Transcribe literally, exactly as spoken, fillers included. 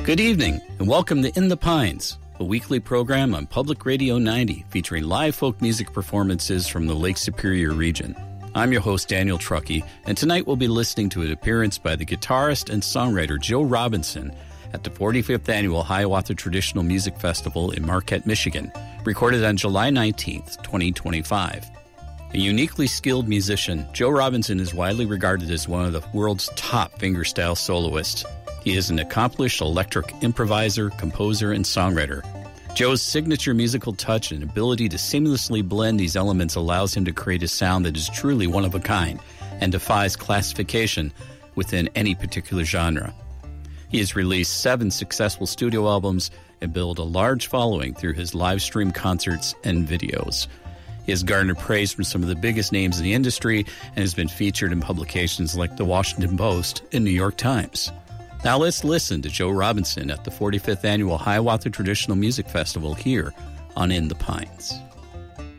Good evening, and welcome to In the Pines, a weekly program on Public Radio ninety featuring live folk music performances from the Lake Superior region. I'm your host, Daniel Truckee, and tonight we'll be listening to an appearance by the guitarist and songwriter Joe Robinson at the forty-fifth Annual Hiawatha Traditional Music Festival in Marquette, Michigan, recorded on July nineteenth, twenty twenty-five. A uniquely skilled musician, Joe Robinson is widely regarded as one of the world's top fingerstyle soloists. He is an accomplished electric improviser, composer, and songwriter. Joe's signature musical touch and ability to seamlessly blend these elements allows him to create a sound that is truly one of a kind and defies classification within any particular genre. He has released seven successful studio albums and built a large following through his live stream concerts and videos. He has garnered praise from some of the biggest names in the industry and has been featured in publications like The Washington Post and New York Times. Now let's listen to Joe Robinson at the forty-fifth Annual Hiawatha Traditional Music Festival here on In the Pines.